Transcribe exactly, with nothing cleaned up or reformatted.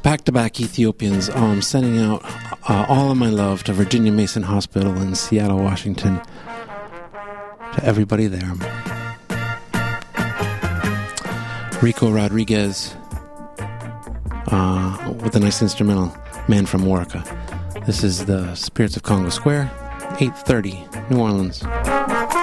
back-to-back Ethiopians. Um, sending out uh, all of my love to Virginia Mason Hospital in Seattle, Washington. To everybody there. Rico Rodriguez uh, with a nice instrumental, Man from Work. This is the Spirits of Congo Square, eight thirty, New Orleans.